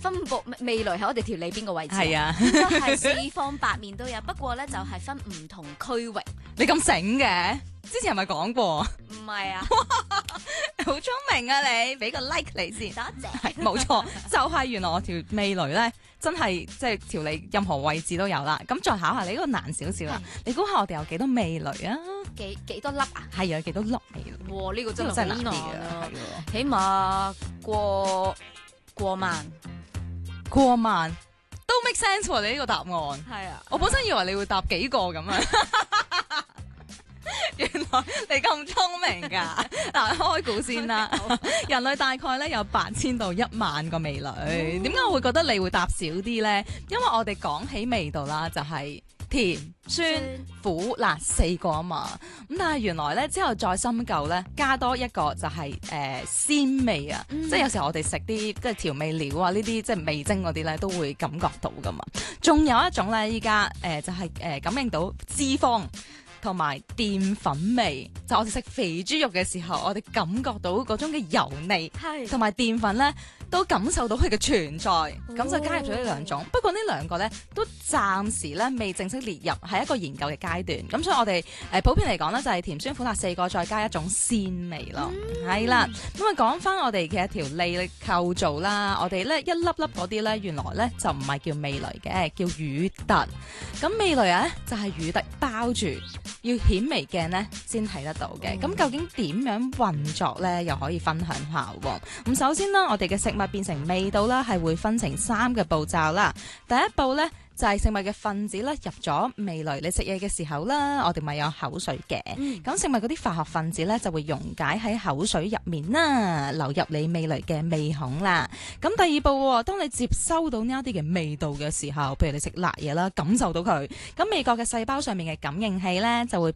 分佈味蕾喺我哋條脷邊個位置？ 係啊， 應該係四方八面都有，不過咧就係分唔同區域。 你咁醒嘅，之前係咪講過？ 唔係啊， 好聰明啊你，俾個 like 你先。 多謝。 係冇錯，就係原來我條味蕾咧，真係即係條脷任何位置都有啦。咁再考下你呢個難少少啦，你估下我哋有幾多味蕾啊？ 幾多粒啊？ 係啊，幾多粒味蕾？ 哇！呢個真係真係好難難啲嘅， 啊， 係喎起碼過萬。 過萬都 make sense 喎，你呢個答案。 係啊， 我本身以為你會答幾個咁樣，原來你咁聰明㗎。嗱，開估先啦。人類大概咧有8000到1萬個味蕾。點解我會覺得你會答少啲咧？因為我哋講起味道啦，就係甜、酸、苦、辣4個啊嘛。咁但係原來咧之後再深究咧，加多一個就係鮮味啊。即係有時候我哋食啲即係調味料啊，呢啲即係味精嗰啲咧都會感覺到噶嘛。仲有一種咧，依家就係感應到脂肪同埋澱粉味，就我哋食肥豬肉嘅時候，我哋感覺到嗰種嘅油膩， 係同埋澱粉咧都感受到佢嘅存在，咁就加入咗呢兩種。不過呢兩個咧都暫時咧未正式列入係一個研究嘅階段。咁所以我哋普遍嚟講咧就係甜酸苦辣4個，再加一種鮮味咯，係啦。咁啊講翻我哋嘅一條脷嘅構造啦，我哋咧一粒粒嗰啲咧原來咧就唔係叫味蕾嘅，叫乳突。咁味蕾咧就係乳突包住。要顯微鏡咧先睇得到嘅，咁究竟點樣運作咧？又可以分享下喎。咁首先啦，我哋嘅食物變成味道啦，係會分成3個步驟啦。第一步咧就係食物嘅分子咧入咗味蕾，你食嘢嘅時候啦，我哋咪有口水嘅。咁食物嗰啲化學分子咧就會溶解喺口水入面啦，流入你味蕾嘅味孔啦。咁第二步，當你接收到呢一啲嘅味道嘅時候，譬如你食辣嘢啦，感受到佢，咁味覺嘅細胞上面嘅感應器咧就會